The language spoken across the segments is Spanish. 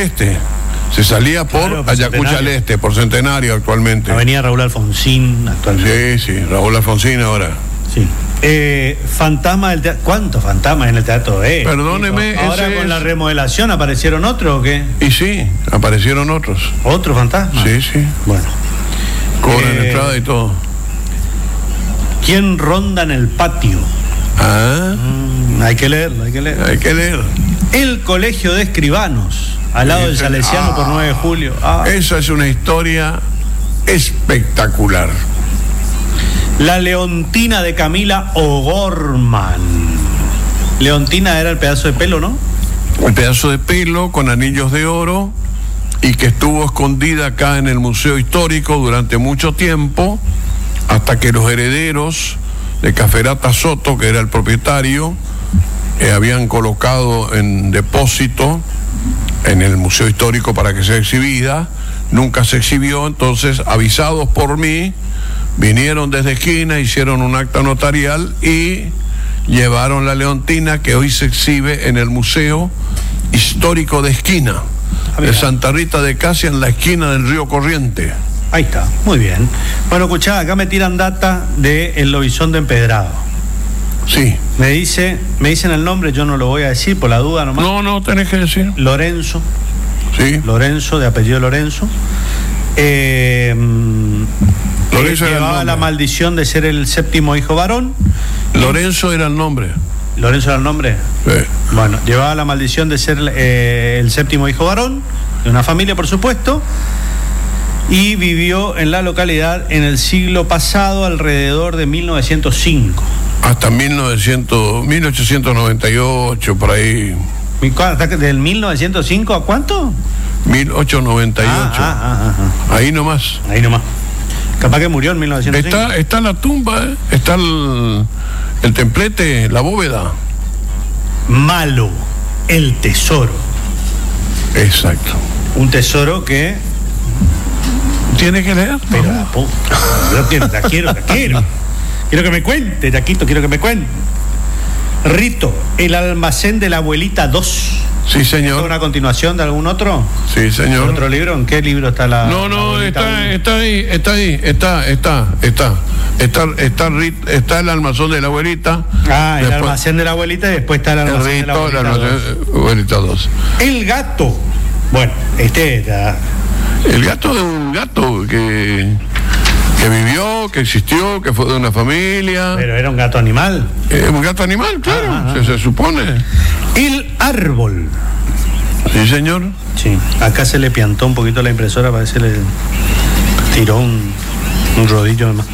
Se salía por Ayacucho al Este, por Centenario actualmente. Avenida Raúl Alfonsín actualmente. Sí, Raúl Alfonsín ahora. Sí. Fantasma del teatro. ¿Cuántos fantasmas en el teatro? Perdóneme. ¿Ahora con la remodelación aparecieron otros o qué? Y sí, aparecieron otros. ¿Otros fantasmas? Sí. Bueno. Cobran entrada y todo. ¿Quién ronda en el patio? Hay que leerlo. El Colegio de Escribanos, al lado del Salesiano por 9 de julio. Esa es una historia espectacular. La Leontina de Camila O'Gorman. Leontina era el pedazo de pelo, ¿no? El pedazo de pelo con anillos de oro y que estuvo escondida acá en el Museo Histórico durante mucho tiempo, hasta que los herederos de Caferata Soto, que era el propietario, habían colocado en depósito en el Museo Histórico para que sea exhibida. Nunca se exhibió, entonces, avisados por mí, vinieron desde esquina, hicieron un acta notarial y llevaron la Leontina, que hoy se exhibe en el Museo Histórico de Esquina, de Santa Rita de Casia, en la esquina del río Corriente. Ahí está, muy bien. Bueno, escuchá, acá me tiran data de El Lobizón de Empedrado. Sí. Me dicen el nombre, yo no lo voy a decir por la duda nomás. No, tenés que decir. Lorenzo. Sí. Lorenzo, de apellido Lorenzo. Lorenzo llevaba la maldición de ser el séptimo hijo varón. Lorenzo era el nombre. ¿Lorenzo era el nombre? Sí. Bueno, llevaba la maldición de ser el séptimo hijo varón, de una familia, por supuesto, y vivió en la localidad en el siglo pasado, alrededor de 1905. Hasta 1898, por ahí. ¿Del 1905 a cuánto? 1898. Ahí nomás. Capaz que murió en 1905. Está la tumba, está el templete, la bóveda. Malo, el tesoro. Exacto. Un tesoro que... ¿Tiene que leer? Pero la quiero. Quiero que me cuente, Taquito, quiero que me cuente. Rito, el almacén de la abuelita 2. Sí, señor. ¿Es una continuación de algún otro? Sí, señor. ¿Otro libro? ¿En qué libro está la...? No, está ahí. Está el almacén de la abuelita. El almacén de la abuelita y después está el almacén de la abuelita 2. El gato. Bueno, El gato de un gato que vivió, que existió, que fue de una familia. Pero era un gato animal. Un gato animal, claro, se supone. El árbol. Sí, señor. Sí, acá se le piantó un poquito la impresora, parece que le tiró un rodillo más.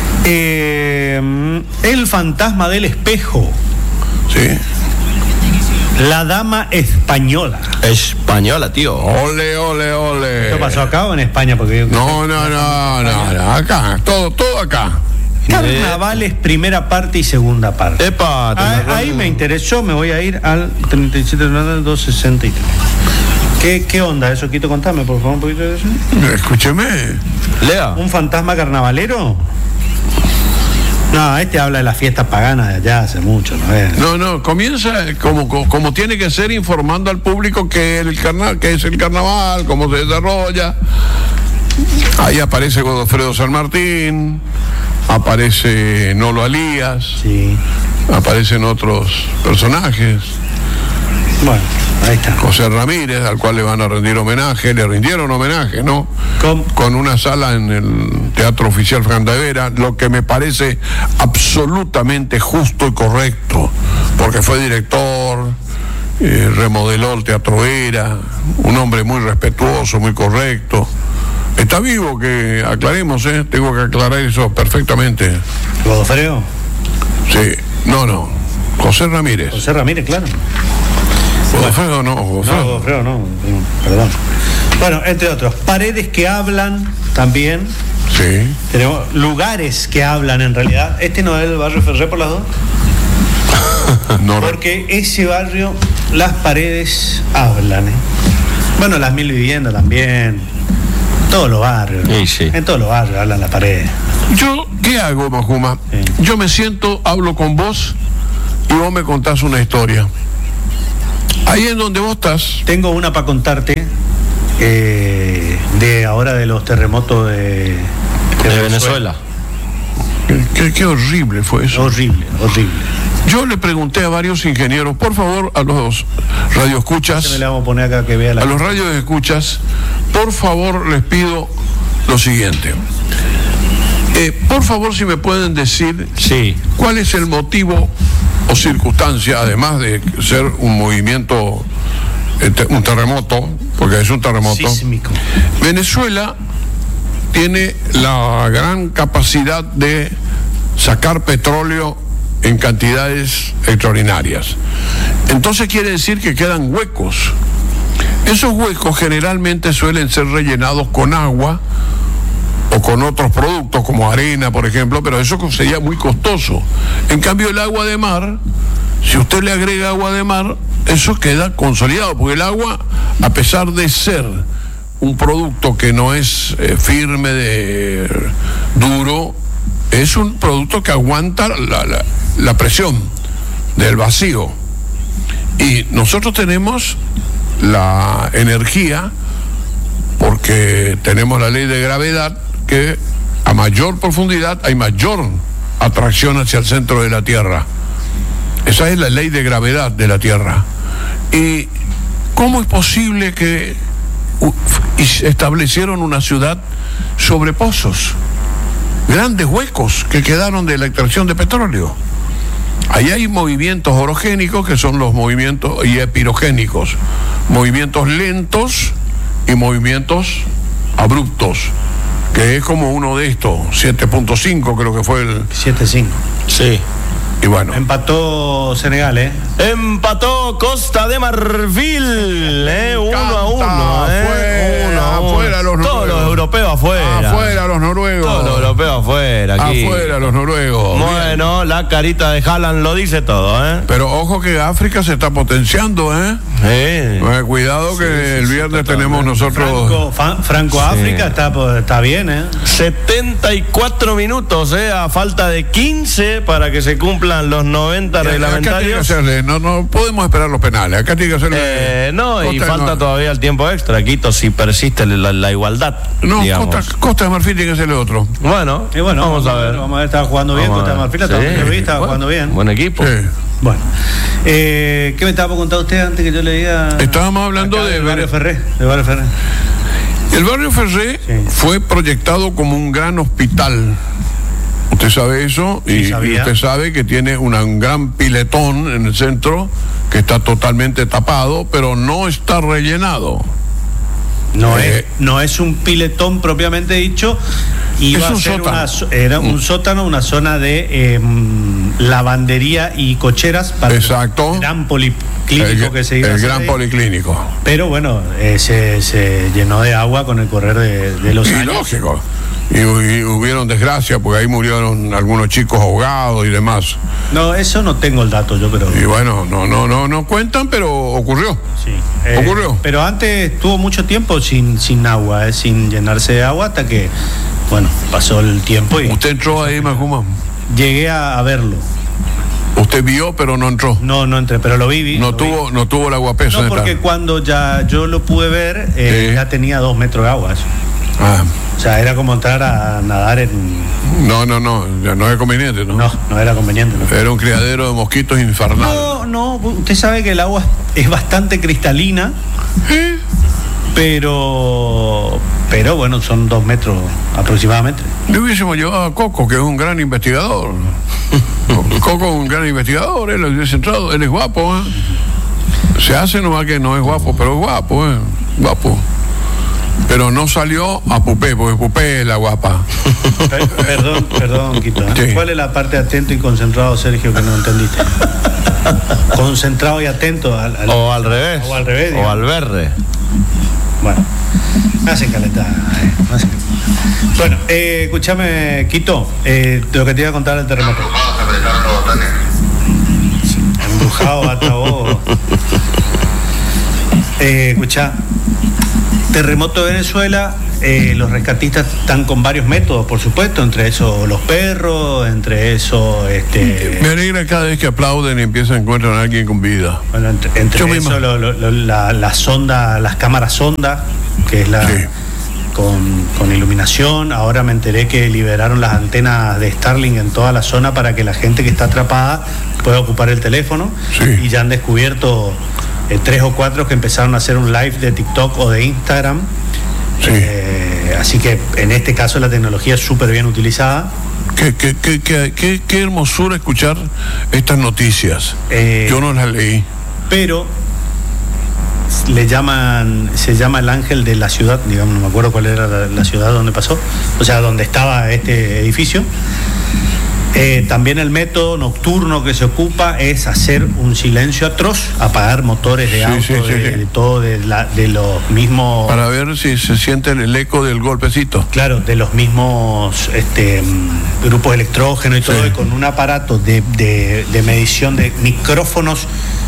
El fantasma del espejo. Sí. La dama española. Española, tío. Ole. ¿Esto pasó acá o en España? Porque No, acá, todo acá. Carnavales, primera parte y segunda parte. Epa, ahí me interesó, me voy a ir al 37.263. ¿Qué onda eso, Quito? Contame, por favor, un poquito de eso. Escúcheme. Lea. ¿Un fantasma carnavalero? No, habla de las fiestas paganas de allá hace mucho, ¿no? No, comienza como tiene que ser, informando al público que es el carnaval, cómo se desarrolla. Ahí aparece Godofredo San Martín, aparece Nolo Alías, sí. Aparecen otros personajes. Bueno, ahí está. José Ramírez, al cual le van a rendir homenaje, le rindieron homenaje, ¿no? Con una sala en el Teatro Oficial Fran de Vera, lo que me parece absolutamente justo y correcto, porque fue director, remodeló el Teatro Vera, un hombre muy respetuoso, muy correcto. Está vivo, que aclaremos, tengo que aclarar eso perfectamente. ¿Godofredo? Sí, no, José Ramírez. José Ramírez, claro. Godofredo no, perdón. Bueno, entre otros, paredes que hablan también. Sí. Tenemos lugares que hablan en realidad. ¿No es el barrio Ferré por las dos? No. Porque ese barrio, las paredes hablan. Bueno, las 1000 viviendas también. Todos los barrios, ¿no? Sí. En todos los barrios hablan las paredes. Yo, ¿qué hago, Majuma? Sí. Yo me siento, hablo con vos y vos me contás una historia. Ahí en donde vos estás. Tengo una para contarte de ahora de los terremotos de Venezuela. Qué horrible fue eso. Horrible. Yo le pregunté a varios ingenieros, por favor, a los radioescuchas, Le vamos a poner acá que vea a los radioescuchas, por favor les pido lo siguiente. Por favor, si me pueden decir Sí. cuál es el motivo o circunstancia, además de ser un movimiento, un terremoto, porque es un terremoto. sísmico. Venezuela tiene la gran capacidad de sacar petróleo en cantidades extraordinarias. Entonces quiere decir que quedan huecos. Esos huecos generalmente suelen ser rellenados con agua o con otros productos como arena, por ejemplo, pero eso sería muy costoso. En cambio, el agua de mar, si usted le agrega agua de mar, eso queda consolidado, porque el agua, a pesar de ser un producto que no es firme, duro, es un producto que aguanta la presión del vacío. Y nosotros tenemos la energía, porque tenemos la ley de gravedad, que a mayor profundidad hay mayor atracción hacia el centro de la Tierra. Esa es la ley de gravedad de la Tierra. ¿Y cómo es posible que establecieron una ciudad sobre pozos? Grandes huecos que quedaron de la extracción de petróleo. Ahí hay movimientos orogénicos, que son los movimientos, y epirogénicos, movimientos lentos y movimientos abruptos, que es como uno de estos, 7.5 creo que fue el... 7-5. Sí. Y bueno. Empató Senegal, Empató Costa de Marfil, 1-1, Afuera los noruegos. Todos los europeos afuera. Afuera los noruegos. Todos los europeos afuera. Aquí. Afuera los noruegos. Bueno, la carita de Haaland lo dice todo, Pero ojo que África se está potenciando, Cuidado que el viernes tenemos nosotros... Franco-África está bien, 74 minutos, a falta de 15 para que se cumplan los 90 reglamentarios. Acá tiene que hacerle, no podemos esperar los penales. Acá tiene que hacerle. Y falta todavía el tiempo extra, Quito, si persiste la igualdad. No, Costa de Marfil tiene que hacerle otro. Bueno, vamos a ver. Vamos a ver, estaba jugando bien Costa de Marfil, estaba jugando bien. Buen equipo. Sí. Bueno, ¿qué me estaba por contar usted antes que yo le diga? Estábamos hablando del barrio Ferré. El barrio Ferré fue proyectado como un gran hospital. Usted sabe eso, y usted sabe que tiene un gran piletón en el centro que está totalmente tapado, pero no está rellenado. No es un piletón propiamente dicho. Iba a ser era un sótano, una zona de lavandería y cocheras para el gran policlínico que se iba a hacer. El gran policlínico. Pero bueno, se llenó de agua con el correr de los años. Lógico. Y hubieron desgracia porque ahí murieron algunos chicos ahogados y demás. No, eso no tengo el dato yo, pero... Y bueno, no cuentan, pero ocurrió. Sí. Ocurrió. Pero antes estuvo mucho tiempo sin agua, sin llenarse de agua, hasta que, bueno, pasó el tiempo y... ¿Usted entró ahí, Macumba? Llegué a verlo. Usted vio, pero no entró. No entré, pero lo vi. No tuvo el aguapeso. No, porque cuando ya yo lo pude ver, ya tenía 2 metros de agua. Eso. O sea, era como entrar a nadar en... No, ya no es conveniente, ¿no? No era conveniente. ¿No? Era un criadero de mosquitos infernal. No, usted sabe que el agua es bastante cristalina, pero bueno, son 2 metros aproximadamente. Le hubiésemos llevado a Coco, que es un gran investigador. Coco es un gran investigador, él hubiese entrado, él es guapo, Se hace nomás que no es guapo, pero es guapo, guapo. Pero no salió a Pupé, porque Pupé es la guapa. Perdón, Quito. Sí. ¿Cuál es la parte atento y concentrado, Sergio, que no entendiste? Concentrado y atento o al revés. O al revés. O al verde. Bueno, me hacen calentar. Bueno, escúchame, Quito, lo que te iba a contar del terremoto. Embrujado hasta vos. Escuchá. Terremoto de Venezuela, los rescatistas están con varios métodos, por supuesto, entre eso los perros, entre eso... Me alegra cada vez que aplauden y empiezan a encontrar a alguien con vida. Bueno, entre eso la sonda, las cámaras sonda, que es la... Sí. Con iluminación. Ahora me enteré que liberaron las antenas de Starlink en toda la zona para que la gente que está atrapada pueda ocupar el teléfono. Sí. Y ya han descubierto 3 o 4 que empezaron a hacer un live de TikTok o de Instagram. Sí. Así que en este caso la tecnología es súper bien utilizada. Qué hermosura escuchar estas noticias. Yo no las leí. Pero se llama el ángel de la ciudad, digamos, no me acuerdo cuál era la ciudad donde pasó, o sea, donde estaba este edificio. También el método nocturno que se ocupa es hacer un silencio atroz, apagar motores de auto, de todo, de los mismos... Para ver si se siente el eco del golpecito. Claro, de los mismos grupos electrógenos y todo, y con un aparato de medición de micrófonos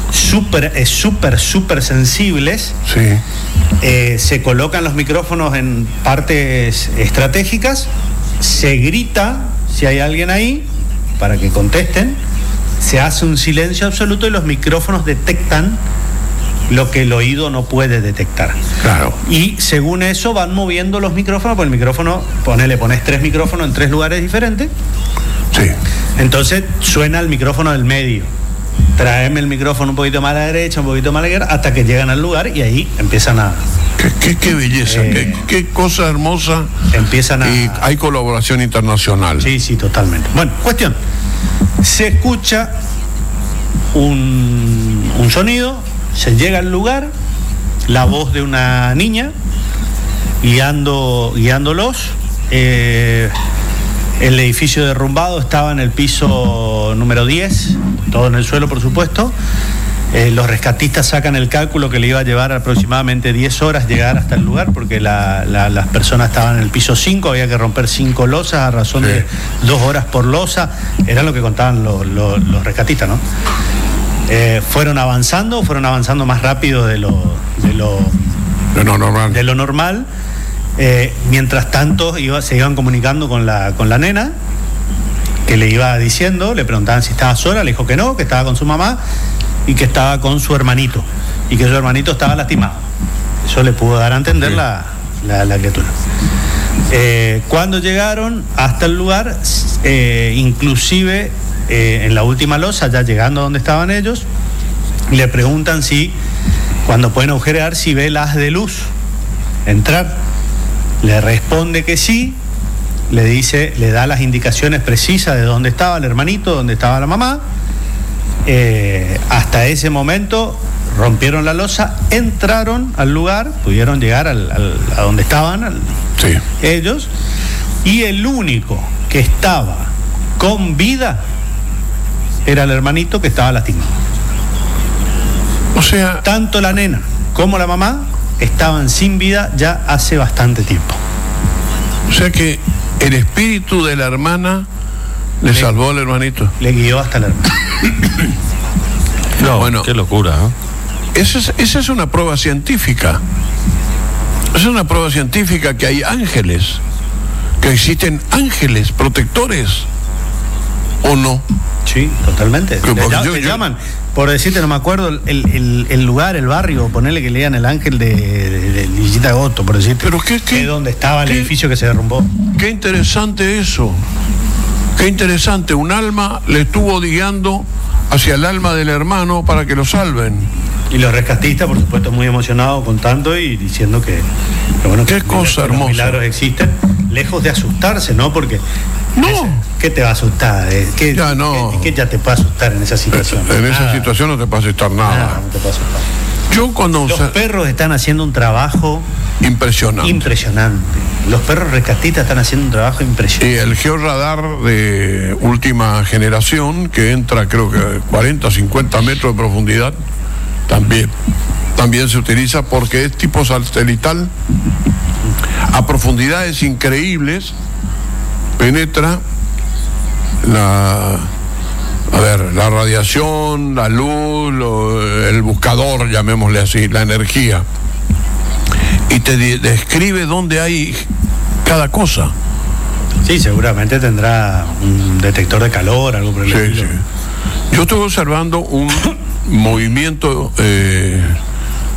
súper sensibles. Sí. Se colocan los micrófonos en partes estratégicas, se grita si hay alguien ahí para que contesten, se hace un silencio absoluto y los micrófonos detectan lo que el oído no puede detectar. Claro. Y según eso van moviendo los micrófonos, pues el micrófono, pones 3 micrófonos en 3 lugares diferentes. Sí. Entonces suena el micrófono del medio. Tráeme el micrófono un poquito más a la derecha, un poquito más a la izquierda, hasta que llegan al lugar y ahí empiezan a... Qué belleza, qué cosa hermosa. Empiezan a... Y hay colaboración internacional. Sí, totalmente. Bueno, cuestión. Se escucha un sonido, se llega al lugar, la voz de una niña guiándolos. El edificio derrumbado estaba en el piso número 10, todo en el suelo, por supuesto. Los rescatistas sacan el cálculo que le iba a llevar aproximadamente 10 horas llegar hasta el lugar, porque las personas estaban en el piso 5, había que romper 5 losas a razón de 2 horas por losa. Era lo que contaban los rescatistas, ¿no? Fueron avanzando más rápido de lo normal. Mientras tanto se iban comunicando con la nena, que le iba diciendo, le preguntaban si estaba sola, le dijo que no, que estaba con su mamá y que estaba con su hermanito, y que su hermanito estaba lastimado. Eso le pudo dar a entender la criatura. Cuando llegaron hasta el lugar, inclusive en la última losa, ya llegando a donde estaban ellos, le preguntan si, cuando pueden agujerear, si ve el haz de luz entrar. Le responde que sí, le da las indicaciones precisas de dónde estaba el hermanito, dónde estaba la mamá. Hasta ese momento rompieron la losa, entraron al lugar, pudieron llegar a donde estaban ellos, y el único que estaba con vida era el hermanito, que estaba lastimado. O sea, tanto la nena como la mamá estaban sin vida ya hace bastante tiempo. O sea que el espíritu de la hermana le salvó al hermanito. Le guió hasta la hermana. No, bueno, qué locura, ¿eh? Esa es una prueba científica. Es una prueba científica que hay ángeles, que existen ángeles protectores, ¿o no? Sí, totalmente. Te llaman, por decirte, no me acuerdo el lugar, el barrio, ponerle que lean el ángel de Lillita Goto, por decirte. Pero que es donde estaba el edificio que se derrumbó. Qué interesante eso. Qué interesante. Un alma le estuvo guiando hacia el alma del hermano para que lo salven. Y los rescatistas, por supuesto, muy emocionados contando y diciendo que bueno, qué cosa hermosa. Los milagros existen, lejos de asustarse, ¿no? Porque no. ¿Qué te va a asustar? ¿Qué ya te puede asustar en esa situación? En esa situación no te puede asustar nada. No te puede asustar. Los perros están haciendo un trabajo impresionante. Los perros rescatistas están haciendo un trabajo impresionante. Y el georradar de última generación, que entra creo que 40, 50 metros de profundidad, también se utiliza porque es tipo satelital, a profundidades increíbles, penetra la radiación, la luz, el buscador, llamémosle así, la energía, y te describe dónde hay cada cosa. Sí, seguramente tendrá un detector de calor, algo por el estilo. Sí. Yo estoy observando un movimiento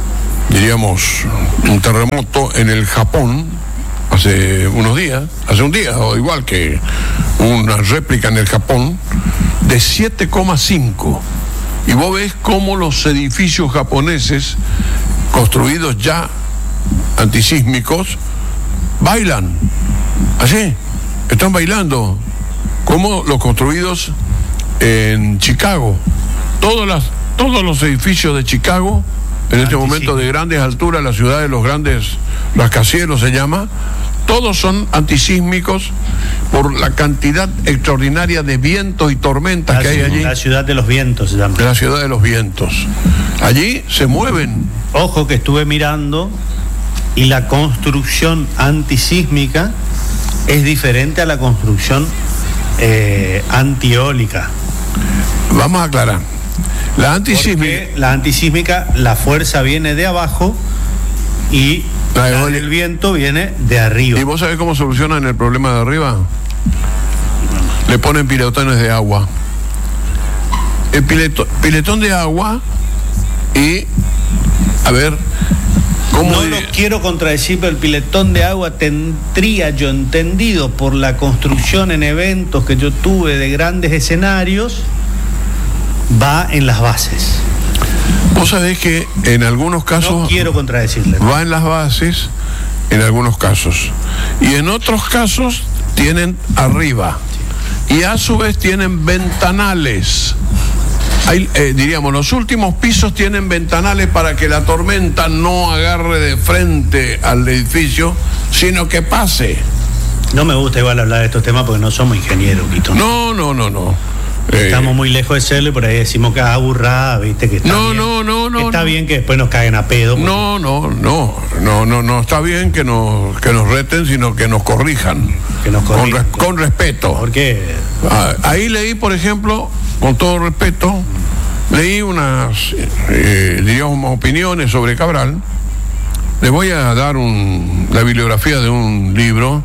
diríamos, un terremoto en el Japón hace un día, o igual que una réplica en el Japón, de 7,5. Y vos ves cómo los edificios japoneses, construidos ya antisísmicos, bailan. Así, están bailando. Como los construidos en Chicago. Todos los edificios de Chicago, en este momento de grandes alturas, la ciudad de los grandes rascacielos se llama, todos son antisísmicos por la cantidad extraordinaria de vientos y tormentas que hay allí. La ciudad de los vientos se llama. La ciudad de los vientos. Allí se mueven. Ojo que estuve mirando y la construcción antisísmica es diferente a la construcción antieólica. Vamos a aclarar. La antisísmica, la fuerza viene de abajo y el viento viene de arriba. ¿Y vos sabés cómo solucionan el problema de arriba? Le ponen piletones de agua. El piletón de agua y, a ver, ¿cómo no lo quiero contradecir, pero el piletón de agua tendría yo entendido por la construcción en eventos que yo tuve de grandes escenarios, va en las bases. Vos sabés que en algunos casos... No quiero contradecirle. Va en las bases, en algunos casos. Y en otros casos tienen arriba. Y a su vez tienen ventanales. Diríamos, los últimos pisos tienen ventanales para que la tormenta no agarre de frente al edificio, sino que pase. No me gusta igual hablar de estos temas porque no somos ingenieros, Quito. No. Estamos muy lejos de serlo y por ahí decimos que burrada, viste, que está bien. Está bien que después nos caguen a pedo. No está bien que nos reten, sino que nos corrijan. Con respeto. ¿Por qué? Ahí leí, por ejemplo, con todo respeto, leí unas, diríamos, opiniones sobre Cabral. Les voy a dar la bibliografía de un libro.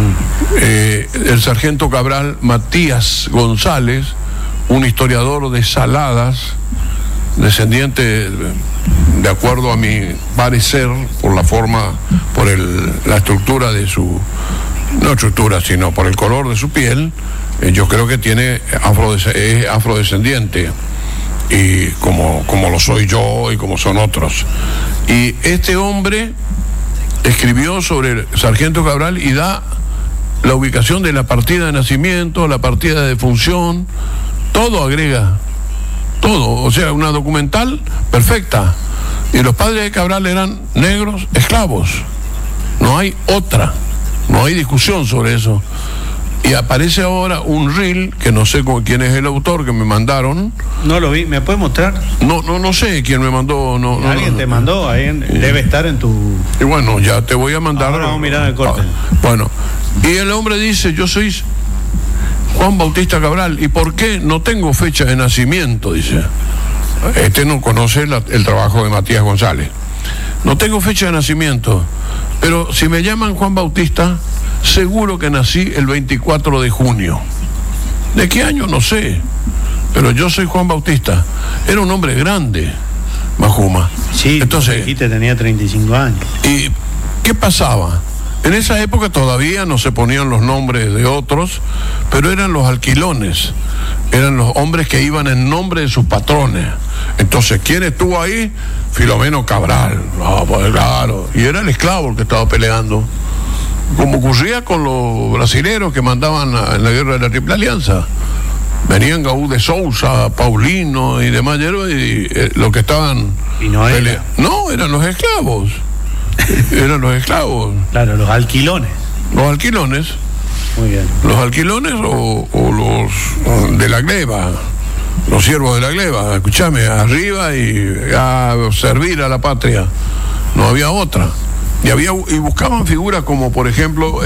El sargento Cabral, Matías González, un historiador de Saladas, descendiente, de acuerdo a mi parecer, por la forma, por la estructura de su, no estructura, sino por el color de su piel, yo creo que es afrodescendiente, y como lo soy yo y como son otros. Y este hombre escribió sobre el sargento Cabral y da la ubicación de la partida de nacimiento, la partida de defunción, todo agrega, todo, o sea, una documental perfecta. Y los padres de Cabral eran negros esclavos, no hay otra, no hay discusión sobre eso. Y aparece ahora un reel, que no sé quién es el autor, que me mandaron. No lo vi, ¿me puede mostrar? No sé quién me mandó. ¿Alguien te mandó? Debe estar en tu... Y bueno, ya te voy a mandar. Ahora vamos a mirar el corte. Bueno, y el hombre dice, yo soy Juan Bautista Cabral. ¿Y por qué no tengo fecha de nacimiento? Dice. No conoce el trabajo de Matías González. No tengo fecha de nacimiento, pero si me llaman Juan Bautista, seguro que nací el 24 de junio. ¿De qué año? No sé, pero yo soy Juan Bautista. Era un hombre grande, Majuma. Sí, entonces tenía 35 años. ¿Y qué pasaba? En esa época todavía no se ponían los nombres de otros, pero eran los alquilones, eran los hombres que iban en nombre de sus patrones. Entonces, ¿quién estuvo ahí? Filomeno Cabral. Pues claro, y era el esclavo el que estaba peleando, como ocurría con los brasileros que mandaban en la guerra de la Triple Alianza. Venían Gaú de Sousa, Paulino y demás, y los que estaban... Y no era. No, eran los esclavos. Eran los esclavos. Claro, los alquilones. Los alquilones. Muy bien. Los alquilones o los de la gleba, los siervos de la gleba. Escúchame, arriba y a servir a la patria. No había otra. Y buscaban figuras como, por ejemplo,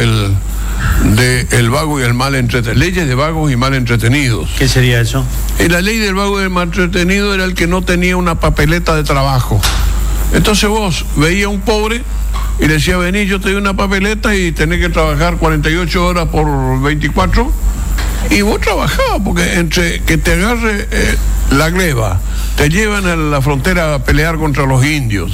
el vago y el mal entretenido, leyes de vagos y mal entretenidos. ¿Qué sería eso? Y la ley del vago y el mal entretenido era el que no tenía una papeleta de trabajo. Entonces vos veías a un pobre y le decías, vení, yo te doy una papeleta y tenés que trabajar 48 horas por 24. Y vos trabajabas, porque entre que te agarre la gleba, te llevan a la frontera a pelear contra los indios,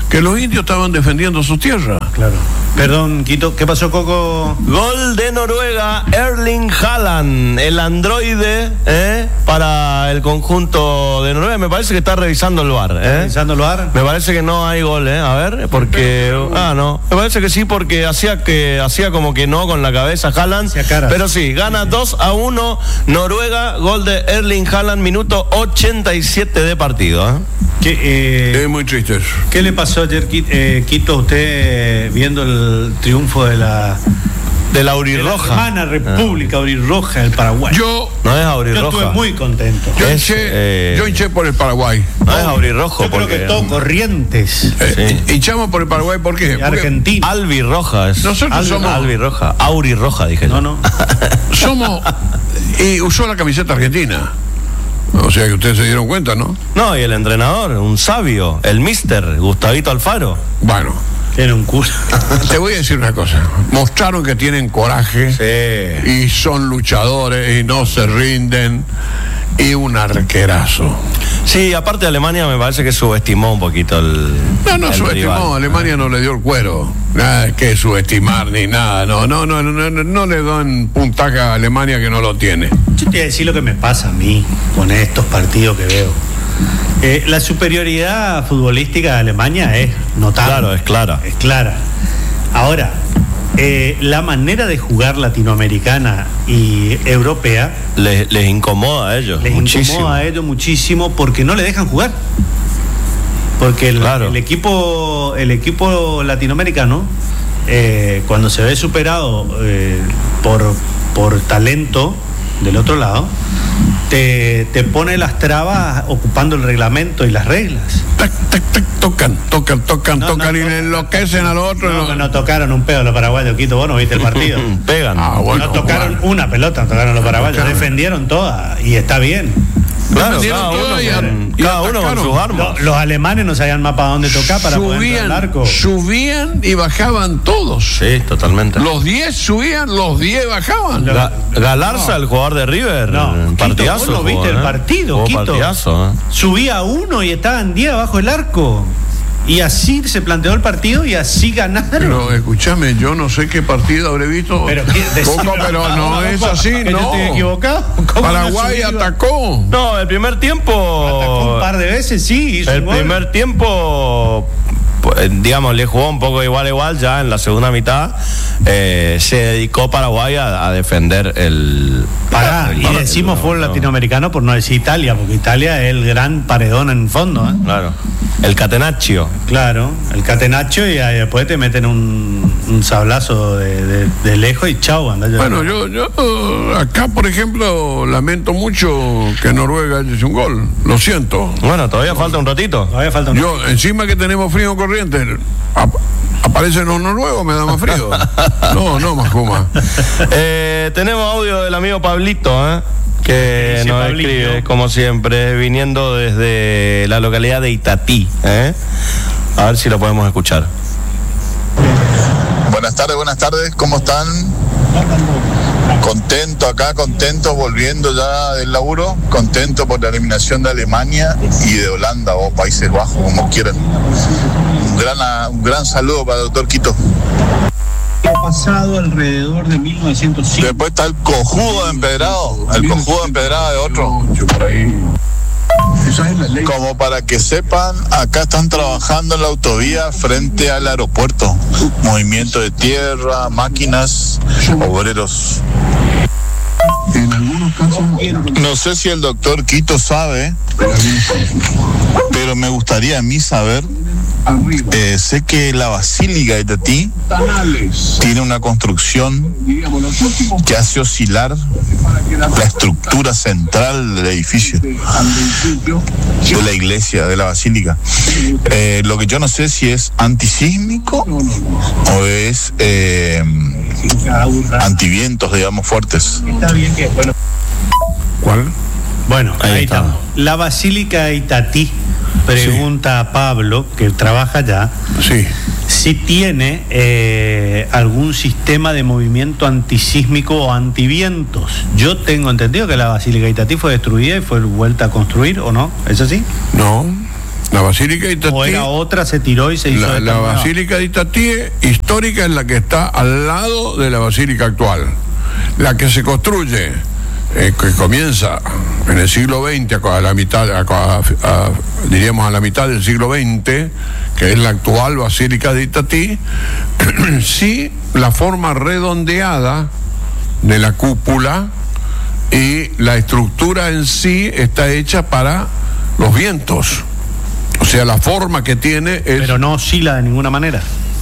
que los indios estaban defendiendo sus tierras. Claro. Perdón, Quito, ¿qué pasó, Coco? Gol de Noruega, Erling Haaland, el androide para el conjunto de Noruega. Me parece que está revisando el VAR. ¿Revisando el VAR? Me parece que no hay gol, a ver, porque... no, me parece que sí, porque hacía como que no con la cabeza Haaland. Pero sí, gana 2-1 Noruega, gol de Erling Haaland, minuto 87 de partido. Es muy triste eso. ¿Qué le pasó ayer, Quito, a usted viendo el triunfo de la Aurirroja? La hermana República Aurirroja del Paraguay. Yo estuve muy contento. Yo hinché por el Paraguay. No es Aurirrojo. Yo creo que todo Corrientes. Hinchamos por el Paraguay, ¿por qué? Argentina. Albirroja es. Nosotros somos Albirroja. Aurirroja, dije. No. Somos. Y usó la camiseta argentina. O sea que ustedes se dieron cuenta, ¿no? No, y el entrenador, un sabio, el mister, Gustavito Alfaro. Bueno. Tiene un culo. Te voy a decir una cosa. Mostraron que tienen coraje. Sí. Y son luchadores y no se rinden. Y un arquerazo. Sí, aparte de Alemania me parece que subestimó un poquito el subestimó. rival. Alemania no le dio el cuero. Nada que subestimar ni nada. No le dan puntaje a Alemania que no lo tiene. Yo te voy a decir lo que me pasa a mí con estos partidos que veo. La superioridad futbolística de Alemania es notable. Claro, es clara. Es clara. Ahora, la manera de jugar latinoamericana y europea les incomoda a ellos muchísimo porque no le dejan jugar. Porque el equipo latinoamericano, cuando se ve superado por talento del otro lado, te pone las trabas ocupando el reglamento y las reglas. Tocan y le enloquecen al otro. No tocaron un pedo los paraguayos, Quito, vos no viste el partido. Pegan. No tocaron una pelota, no tocaron los paraguayos, defendieron todas y está bien. Claro, cada uno con sus armas. Los alemanes no sabían más para dónde tocar para poder entrar al arco. Subían y bajaban todos. Sí, totalmente. Los 10 subían, los 10 bajaban. Galarza, el jugador de River, partidazo. Quito, vos no viste el partido, Quito. Partidazo, Subía uno y estaban 10 abajo del arco. Y así se planteó el partido y así ganaron. Pero escúchame, yo no sé qué partido habré visto. Pero no es así, ¿Que no. yo estoy equivocado? Paraguay atacó. No, el primer tiempo. Atacó un par de veces, sí. El primer tiempo, digamos, le jugó un poco igual, ya en la segunda mitad. Se dedicó Paraguay a defender el. Y decimos fútbol latinoamericano por no decir Italia, porque Italia es el gran paredón en el fondo. Claro. El catenaccio. Claro, el catenaccio y después te meten un sablazo de lejos y chau, anda. Bueno, yo acá, por ejemplo, lamento mucho que Noruega haya hecho un gol. Lo siento. Bueno, todavía falta un ratito. Yo, encima que tenemos frío en Corrientes, aparecen los noruegos, me da más frío. No, más Juma. Tenemos audio del amigo Pablito, que sí, nos Pablito escribe, como siempre, viniendo desde la localidad de Itatí. A ver si lo podemos escuchar. Buenas tardes, ¿cómo están? Contento, volviendo ya del laburo, contento por la eliminación de Alemania y de Holanda o Países Bajos, como quieran. Un gran saludo para el doctor Quito. Ha pasado alrededor de 1905. Después está el cojudo de empedrado, de otro. Como para que sepan, acá están trabajando en la autovía frente al aeropuerto. Movimiento de tierra, máquinas, obreros. En algunos casos, no sé si el doctor Quito sabe, pero me gustaría a mí saber. Sé que la Basílica de Itatí tiene una construcción que hace oscilar la estructura central del edificio, de la iglesia, de la Basílica. Lo que yo no sé si es antisísmico o es antivientos, digamos, fuertes. ¿Cuál? Bueno, ahí estamos. La Basílica de Itatí, pregunta a Pablo, que trabaja allá, si tiene algún sistema de movimiento antisísmico o antivientos. Yo tengo entendido que la Basílica de Itatí fue destruida y fue vuelta a construir, ¿o no? ¿Es así? No. La Basílica de Itatí. O era otra, se tiró y se hizo. La Basílica de Itatí histórica es la que está al lado de la Basílica actual. La que se construye, que comienza en el siglo XX, a la mitad, diríamos a la mitad del siglo XX, que es la actual Basílica de Itatí, sí, la forma redondeada de la cúpula y la estructura en sí está hecha para los vientos. O sea, la forma que tiene es... Pero no oscila de ninguna manera.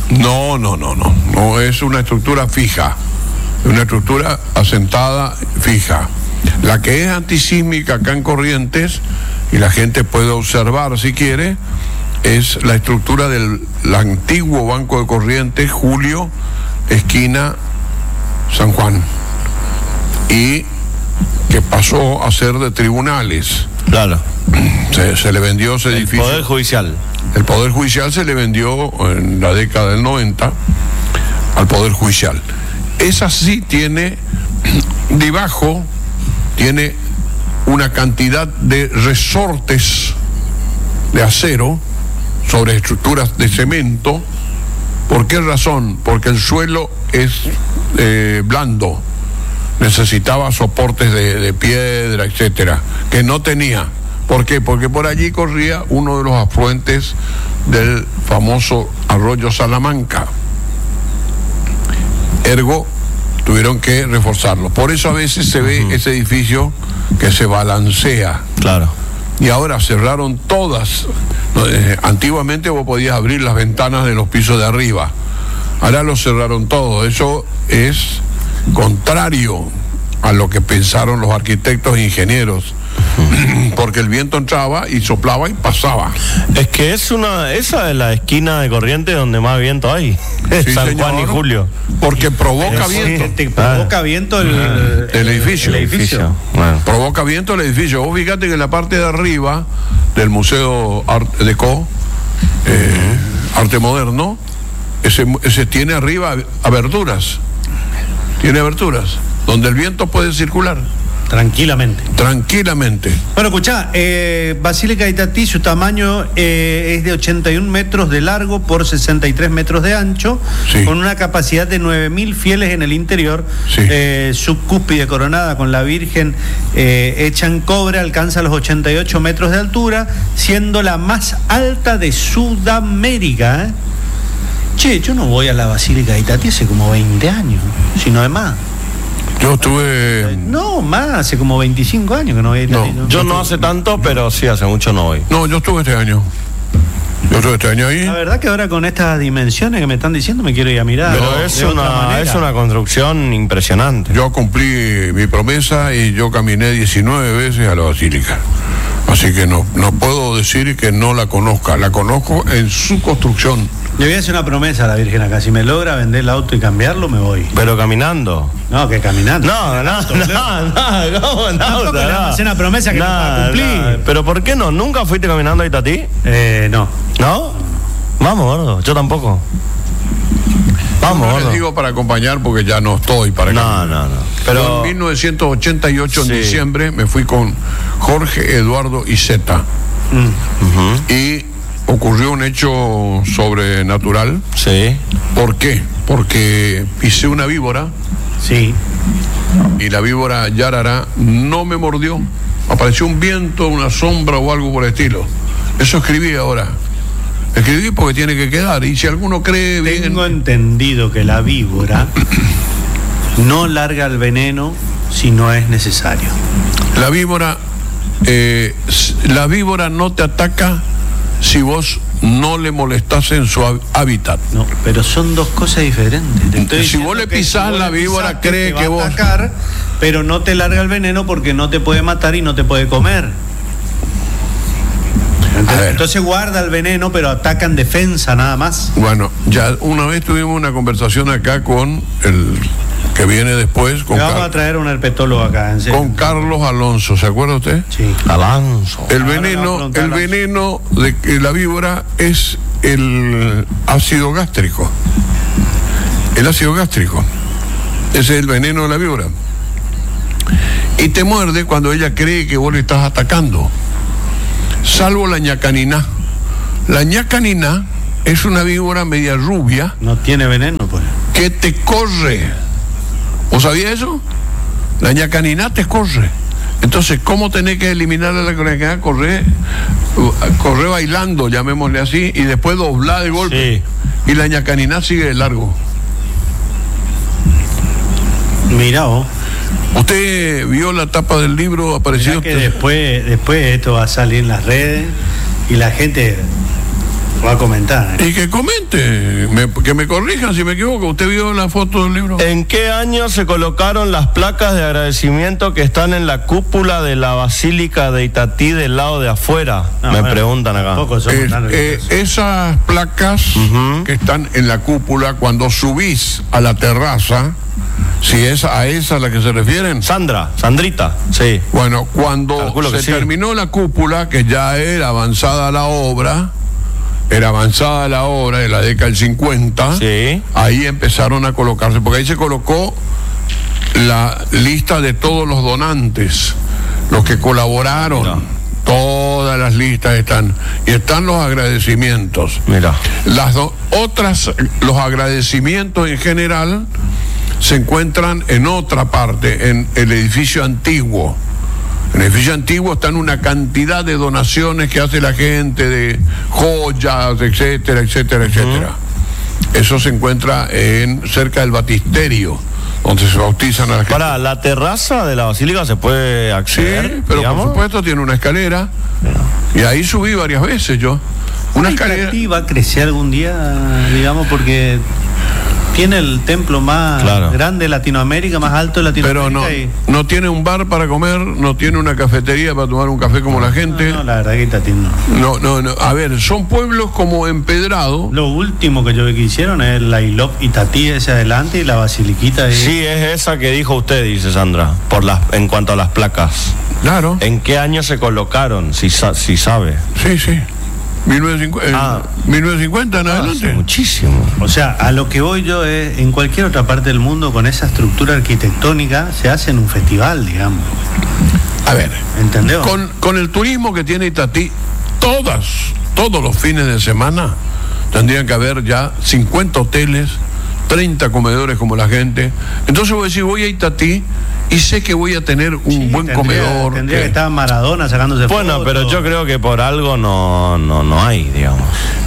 No es una estructura fija, una estructura asentada fija. La que es antisísmica acá en Corrientes, y la gente puede observar si quiere, es la estructura del antiguo Banco de Corrientes, Julio, esquina San Juan, y que pasó a ser de tribunales. Claro. Se le vendió ese edificio. El Poder Judicial. El Poder Judicial se le vendió en la década del 90 al Poder Judicial. Esa sí tiene, debajo, tiene una cantidad de resortes de acero sobre estructuras de cemento. ¿Por qué razón? Porque el suelo es blando. Necesitaba soportes de piedra, etcétera, que no tenía. ¿Por qué? Porque por allí corría uno de los afluentes del famoso arroyo Salamanca. Ergo, tuvieron que reforzarlo. Por eso a veces se ve ese edificio que se balancea. Claro. Y ahora cerraron todas. Antiguamente vos podías abrir las ventanas de los pisos de arriba. Ahora lo cerraron todo. Eso es contrario a lo que pensaron los arquitectos e ingenieros, porque el viento entraba y soplaba y pasaba. Es que esa es la esquina de Corrientes donde más viento hay. Sí, San señor, Juan y Julio. Porque provoca viento. Te provoca viento el edificio. El edificio. Bueno. Provoca viento el edificio. Vos fíjate que en la parte de arriba del Museo Art Deco, Arte Moderno, ese tiene arriba aberturas. Tiene aberturas donde el viento puede circular. Tranquilamente. Bueno, escuchá, Basílica de Itatí, su tamaño es de 81 metros de largo por 63 metros de ancho, sí, con una capacidad de 9.000 fieles en el interior. Sí. Su cúspide coronada con la Virgen hecha en cobre alcanza los 88 metros de altura, siendo la más alta de Sudamérica. Che, yo no voy a la Basílica de Itatí hace como 20 años, si no es más. Yo estuve... No, más, hace como 25 años que no voy a Itatí. No, Yo no hace tanto, pero sí, hace mucho no voy. No, yo estuve este año. Ahí. La verdad que ahora con estas dimensiones que me están diciendo me quiero ir a mirar. Pero es una construcción impresionante. Yo cumplí mi promesa y yo caminé 19 veces a la Basílica. Así que no puedo decir que no la conozca. La conozco en su construcción. Le voy a hacer una promesa a la Virgen acá. Si me logra vender el auto y cambiarlo, me voy. Pero caminando. No, que caminando. No, ¿cómo en auto? Le vamos a hacer una promesa que no va a cumplir. Pero ¿por qué no? ¿Nunca fuiste caminando a Itatí? No. ¿No? Vamos, gordo. Yo tampoco. Vamos, No gordo. les digo para acompañar porque ya no estoy para caminar. No. Pero en 1988, en diciembre, me fui con Jorge Eduardo Iceta. Y ocurrió un hecho sobrenatural. Sí. ¿Por qué? Porque pisé una víbora. Sí. Y la víbora Yarara no me mordió. Apareció un viento, una sombra o algo por el estilo. Eso escribí ahora. Escribí porque tiene que quedar. Y si alguno cree bien... Tengo entendido que la víbora no larga el veneno si no es necesario. La víbora no te ataca si vos no le molestás en su hábitat. No, pero son dos cosas diferentes. Si vos le pisás, la víbora cree que vos... va a atacar, pero no te larga el veneno porque no te puede matar y no te puede comer. Entonces guarda el veneno, pero ataca en defensa nada más. Bueno, ya una vez tuvimos una conversación acá con el que viene después. Vamos a traer un herpetólogo acá. ¿En serio? Con Carlos Alonso, ¿se acuerda usted? Sí. Alonso. El veneno de la víbora es el ácido gástrico. El ácido gástrico. Ese es el veneno de la víbora. Y te muerde cuando ella cree que vos le estás atacando. Salvo la ñacaniná. La ñacanina es una víbora media rubia. No tiene veneno, pues. Que te corre. ¿Vos sabías eso? La ñacanina te corre. Entonces, ¿cómo tenés que eliminar a la ñacanina? Corre bailando, llamémosle así, y después doblar de golpe. Sí. Y la ñacanina sigue de largo. Mirá vos. ¿Usted vio la tapa del libro aparecido? Que después esto va a salir en las redes y la gente va a comentar. Y que comente, que me corrijan si me equivoco. ¿Usted vio la foto del libro? ¿En qué año se colocaron las placas de agradecimiento que están en la cúpula de la Basílica de Itatí del lado de afuera? Preguntan acá. Esas placas que están en la cúpula, cuando subís a la terraza, si es a esa a la que se refieren. Sandrita, sí. Bueno, cuando se terminó la cúpula, que ya era avanzada la obra de la década del 50, sí. Ahí empezaron a colocarse, porque ahí se colocó la lista de todos los donantes, los que colaboraron. Mira. Todas las listas están, y están los agradecimientos. Mira. Los agradecimientos en general se encuentran en otra parte, en el edificio antiguo. En el edificio antiguo están una cantidad de donaciones que hace la gente, de joyas, etcétera, etcétera, etcétera. Eso se encuentra cerca del batisterio, donde se bautizan a la gente. Para la terraza de la basílica se puede acceder. Sí, pero digamos, por supuesto tiene una escalera. Y ahí subí varias veces yo. Una escalera. ¿Va a crecer algún día, digamos, porque tiene el templo más grande de Latinoamérica, más alto de Latinoamérica? Pero no tiene un bar para comer, no tiene una cafetería para tomar un café como la gente. No, la verdad que Itatí no. No. A ver, son pueblos como empedrados. Lo último que yo vi que hicieron es la ILOP Itatí ese adelante y la basiliquita. Sí, es esa que dijo usted, dice Sandra, en cuanto a las placas. Claro. ¿En qué año se colocaron, si sabe? Sí. 1950 en adelante. Muchísimo. O sea, a lo que voy yo es, en cualquier otra parte del mundo, con esa estructura arquitectónica, se hace en un festival, digamos. A ver, ¿entendió? Con el turismo que tiene Itatí, todos los fines de semana tendrían que haber ya 50 hoteles, 30 comedores como la gente. Entonces voy a decir, voy a Itatí y sé que voy a tener un buen comedor. Tendría que estar Maradona sacándose fotos. Bueno, pero yo creo que por algo no hay, digamos.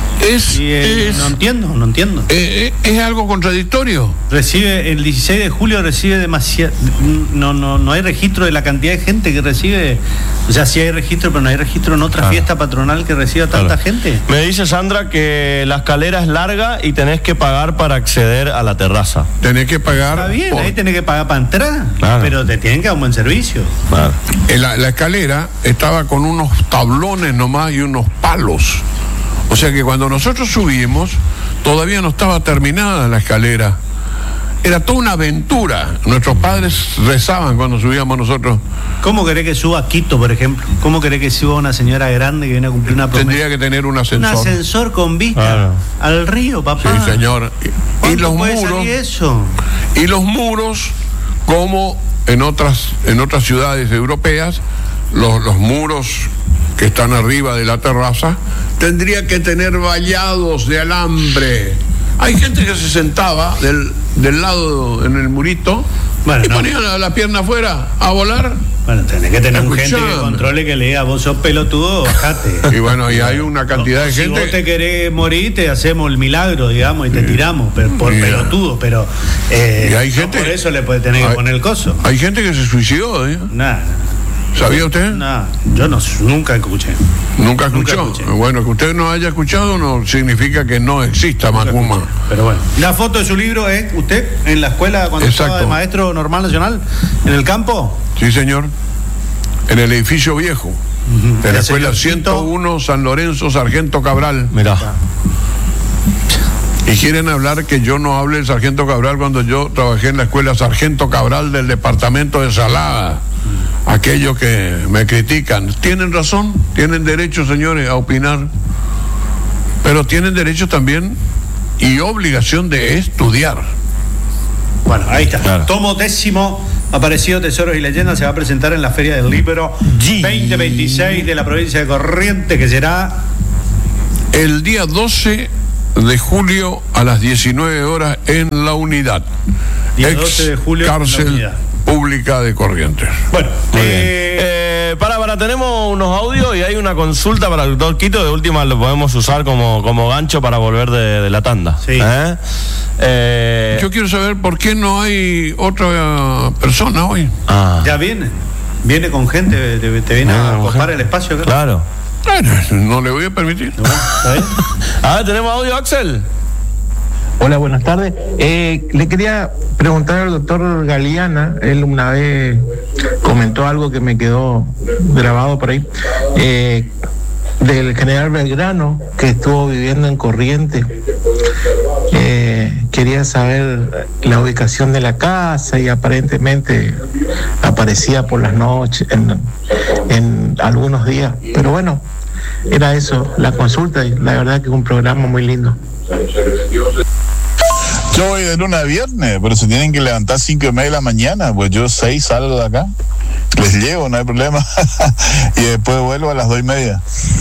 No entiendo. Es algo contradictorio. Recibe, el 16 de julio recibe demasiado. No hay registro de la cantidad de gente que recibe. O sea, sí hay registro, pero no hay registro en otra fiesta patronal que reciba tanta gente. Me dice Sandra que la escalera es larga y tenés que pagar para acceder a la terraza. Tenés que pagar. Está bien, ahí tenés que pagar para entrar. Pero te tienen que dar un buen servicio. La escalera estaba con unos tablones nomás y unos palos. O sea que cuando nosotros subimos, todavía no estaba terminada la escalera. Era toda una aventura. Nuestros padres rezaban cuando subíamos nosotros. ¿Cómo querés que suba a Quito, por ejemplo? ¿Cómo querés que suba una señora grande que viene a cumplir una promesa? Tendría que tener un ascensor. Un ascensor con vista al río, papá. Sí, señor. Y los muros. Eso? Y los muros, como en otras ciudades europeas, los muros que están arriba de la terraza, tendría que tener vallados de alambre. Hay gente que se sentaba del lado en el murito y ponía la pierna afuera a volar. Bueno, tenés que tener un gente que controle, que le diga, vos sos pelotudo, bajate. Y bueno, y hay una cantidad de gente. Si vos te querés morir, te hacemos el milagro, digamos, y te tiramos, pero por pelotudo, pero y hay gente, por eso le puede tener que poner el coso. Hay gente que se suicidó, Nada. ¿Sabía usted? No, yo nunca escuché. ¿Nunca escuchó? Bueno, que usted no haya escuchado no significa que no exista Macumba. Pero bueno. La foto de su libro es usted en la escuela cuando estaba de maestro normal nacional, en el campo. Sí, señor. En el edificio viejo. De la escuela 101 San Lorenzo Sargento Cabral. Mirá. Y quieren hablar que yo no hable del Sargento Cabral cuando yo trabajé en la escuela Sargento Cabral del departamento de Salada. Aquellos que me critican, tienen razón, tienen derecho, señores, a opinar, pero tienen derecho también y obligación de estudiar. Bueno, ahí está. Claro. Tomo 10, aparecido Tesoros y Leyendas, se va a presentar en la Feria del Libro 2026 de la provincia de Corrientes, que será el día 12 de julio a las 19 horas en la unidad. Día 12 de julio cárcel en la unidad pública de Corrientes. Bueno, tenemos unos audios y hay una consulta para el doctor Quito. De última lo podemos usar como gancho para volver de la tanda. Sí. Yo quiero saber por qué no hay otra persona hoy. Ya viene con gente, te viene a ocupar el espacio acá. Claro. No le voy a permitir. A ver, tenemos audio, Axel. Hola, buenas tardes. Le quería preguntar al doctor Galeana, él una vez comentó algo que me quedó grabado por ahí, del general Belgrano, que estuvo viviendo en Corrientes. Quería saber la ubicación de la casa y aparentemente aparecía por las noches, en algunos días. Pero bueno, era eso, la consulta, y la verdad que es un programa muy lindo. Yo voy de lunes a viernes, pero se tienen que levantar 5:30 de la mañana, pues yo 6 salgo de acá, les llevo, no hay problema, y después vuelvo a las 2:30.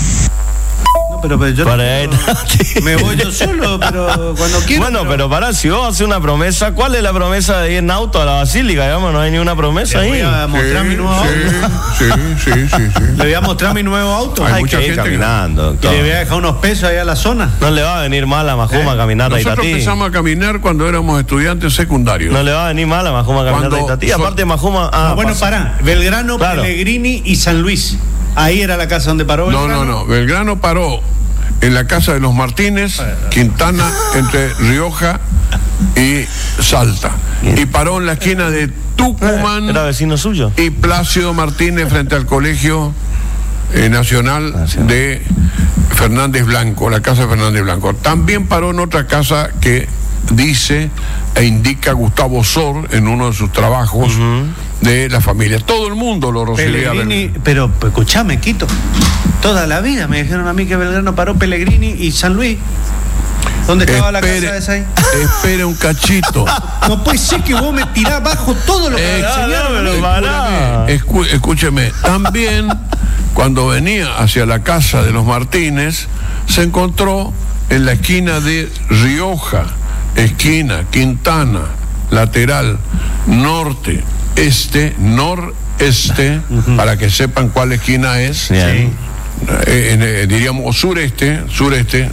Pero yo me voy yo solo, pero cuando quiero. Bueno, pero pará, si vos haces una promesa, ¿cuál es la promesa de ir en auto a la Basílica? Digamos, no hay ni una promesa ahí. Le voy a mostrar mi nuevo auto. Sí. Le voy a mostrar mi nuevo auto. Hay mucha gente caminando. Y le voy a dejar unos pesos ahí a la zona. No le va a venir mal a Majuma caminar a Itatí. Nosotros empezamos a caminar cuando éramos estudiantes secundarios. No le va a venir mal a Majuma caminar a Itatí. Aparte Majuma. Bueno, pará. Belgrano, claro. Pellegrini y San Luis. Ahí era la casa donde paró Belgrano. No. Belgrano paró en la casa de los Martínez, Quintana, entre Rioja y Salta. Y paró en la esquina de Tucumán. Era vecino suyo. Y Plácido Martínez frente al Colegio Nacional de Fernández Blanco, la casa de Fernández Blanco. También paró en otra casa que dice e indica Gustavo Sor en uno de sus trabajos de la familia. Todo el mundo lo recibía. Pero escuchame, Quito, toda la vida me dijeron a mí que Belgrano paró Pellegrini y San Luis. ¿Dónde estaba la casa de esa ahí? Espere un cachito. No puede ser que vos me tirás bajo todo lo que me enseñaron. Escúcheme, también cuando venía hacia la casa de los Martínez, se encontró en la esquina de Rioja, esquina, Quintana, lateral, norte, noreste, para que sepan cuál esquina es. Diríamos sureste, sur,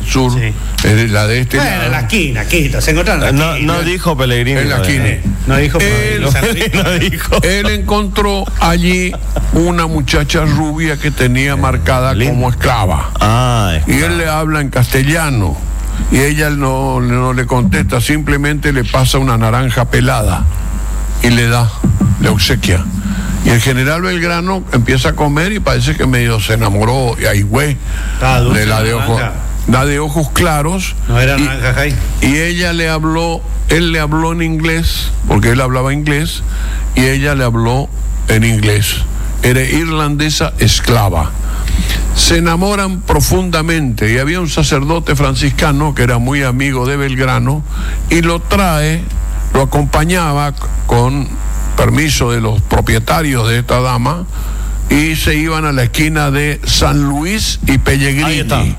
la de este lado. En la esquina, Quito, se encontraron en la esquina. No dijo Pellegrini. En la esquina. No dijo. Él encontró allí una muchacha rubia que tenía marcada como esclava. Y él le habla en castellano. Y ella no le contesta, simplemente le pasa una naranja pelada y le obsequia. Y el general Belgrano empieza a comer y parece que medio se enamoró, y ahí güey, de la de ojos claros. No era naranja ahí. Y él le habló en inglés, porque él hablaba inglés, y ella le habló en inglés. Era irlandesa esclava. Se enamoran profundamente, y había un sacerdote franciscano que era muy amigo de Belgrano y lo acompañaba con permiso de los propietarios de esta dama, y se iban a la esquina de San Luis y Pellegrini.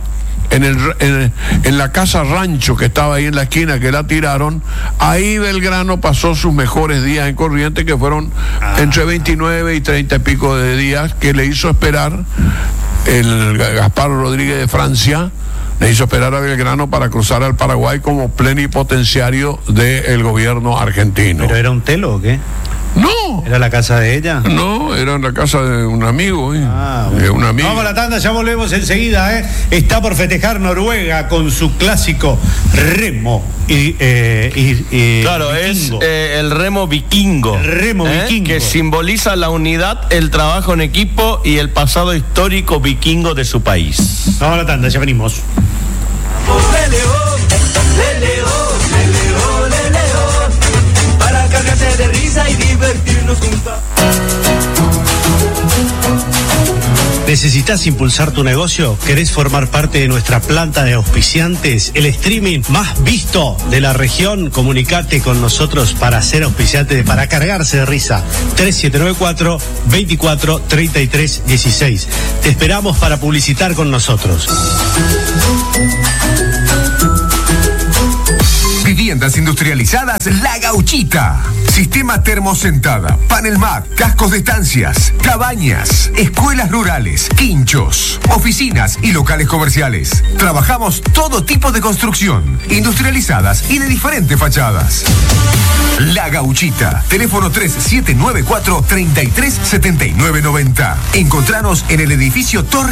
En la casa rancho que estaba ahí en la esquina, que la tiraron, ahí Belgrano pasó sus mejores días en Corrientes, que fueron entre 29 y 30 y pico de días, que le hizo esperar el Gaspar Rodríguez de Francia. Le hizo esperar a Belgrano para cruzar al Paraguay como plenipotenciario del gobierno argentino. ¿Pero era un telo o qué? No. ¿Era la casa de ella? No, era en la casa de un amigo. Bueno. Un amigo. Vamos a la tanda, ya volvemos enseguida. Está por festejar Noruega con su clásico remo. Claro, vikingo. Es el remo vikingo. El remo vikingo. Que simboliza la unidad, el trabajo en equipo y el pasado histórico vikingo de su país. Vamos a la tanda, ya venimos. Para cargarse de risa y divertirnos juntos. ¿Necesitas impulsar tu negocio? ¿Querés formar parte de nuestra planta de auspiciantes? El streaming más visto de la región. Comunicate con nosotros para ser auspiciante, para cargarse de risa. 3794 24 33 16. Te esperamos para publicitar con nosotros. Viviendas industrializadas La Gauchita. Sistema termosentada, panel mat, cascos de estancias, cabañas, escuelas rurales, quinchos, oficinas y locales comerciales. Trabajamos todo tipo de construcción, industrializadas y de diferentes fachadas. La Gauchita. Teléfono 3794-337990. Encontranos en el edificio Torre